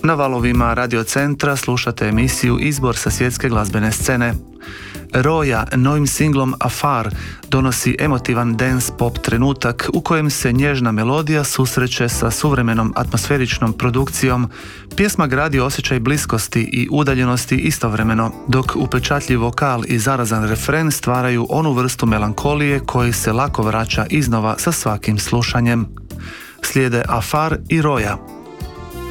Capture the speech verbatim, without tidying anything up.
Na valovima Radio Centra slušate emisiju Izbor sa svjetske glazbene scene. Roja novim singlom Afar donosi emotivan dance pop trenutak u kojem se nježna melodija susreće sa suvremenom atmosferičnom produkcijom. Pjesma gradi osjećaj bliskosti i udaljenosti istovremeno, dok upečatljiv vokal i zarazan refren stvaraju onu vrstu melankolije koji se lako vraća iznova sa svakim slušanjem. Slijede Afar i Roja.